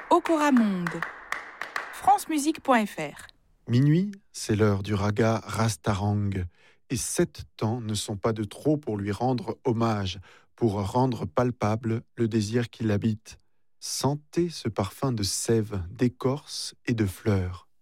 Okora Monde. francemusique.fr. Minuit, c'est l'heure du raga Rastarang, et 7 temps ne sont pas de trop pour lui rendre hommage, pour rendre palpable le désir qui l'habite. Sentez ce parfum de sève, d'écorce et de fleurs.